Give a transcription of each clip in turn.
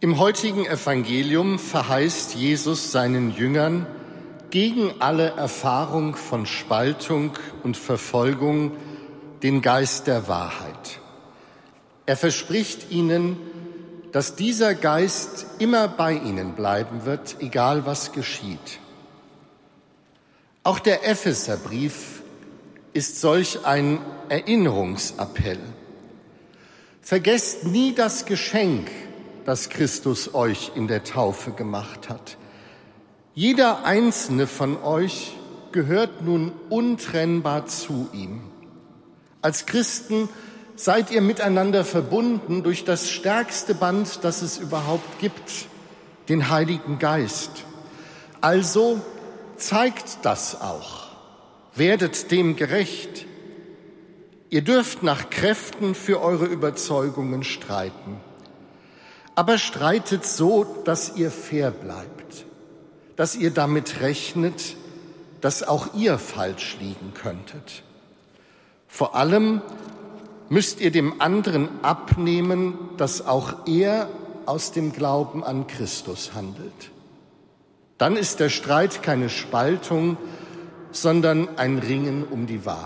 Im heutigen Evangelium verheißt Jesus seinen Jüngern gegen alle Erfahrung von Spaltung und Verfolgung den Geist der Wahrheit. Er verspricht ihnen, dass dieser Geist immer bei ihnen bleiben wird, egal was geschieht. Auch der Epheserbrief ist solch ein Erinnerungsappell. Vergesst nie das Geschenk, das Christus euch in der Taufe gemacht hat. Jeder einzelne von euch gehört nun untrennbar zu ihm. Als Christen seid ihr miteinander verbunden durch das stärkste Band, das es überhaupt gibt, den Heiligen Geist. Also zeigt das auch. Werdet dem gerecht. Ihr dürft nach Kräften für eure Überzeugungen streiten. Aber streitet so, dass ihr fair bleibt, dass ihr damit rechnet, dass auch ihr falsch liegen könntet. Vor allem müsst ihr dem anderen abnehmen, dass auch er aus dem Glauben an Christus handelt. Dann ist der Streit keine Spaltung, sondern ein Ringen um die Wahrheit.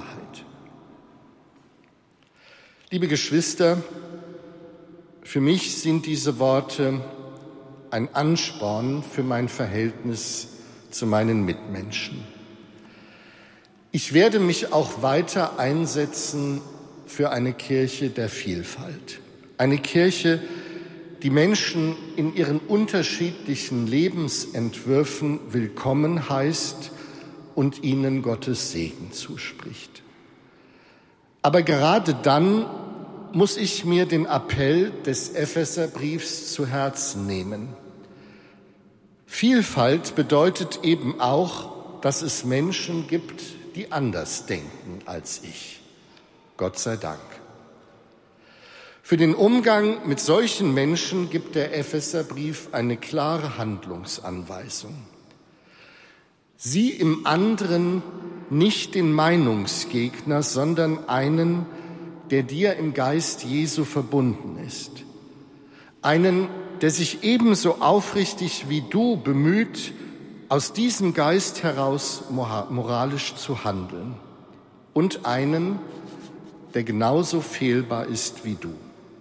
Liebe Geschwister, für mich sind diese Worte ein Ansporn für mein Verhältnis zu meinen Mitmenschen. Ich werde mich auch weiter einsetzen für eine Kirche der Vielfalt. Eine Kirche, die Menschen in ihren unterschiedlichen Lebensentwürfen willkommen heißt und ihnen Gottes Segen zuspricht. Aber gerade dann muss ich mir den Appell des Epheserbriefs zu Herzen nehmen. Vielfalt bedeutet eben auch, dass es Menschen gibt, die anders denken als ich. Gott sei Dank. Für den Umgang mit solchen Menschen gibt der Epheserbrief eine klare Handlungsanweisung. Sieh im anderen nicht den Meinungsgegner, sondern einen, der dir im Geist Jesu verbunden ist. Einen, der sich ebenso aufrichtig wie du bemüht, aus diesem Geist heraus moralisch zu handeln. Und einen, der genauso fehlbar ist wie du.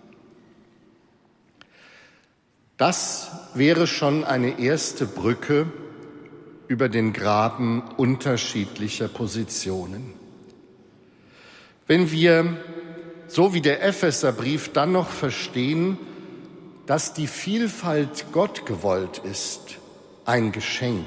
Das wäre schon eine erste Brücke über den Graben unterschiedlicher Positionen. Wenn wir, so wie der Epheserbrief, dann noch verstehen, dass die Vielfalt Gott gewollt ist, ein Geschenk,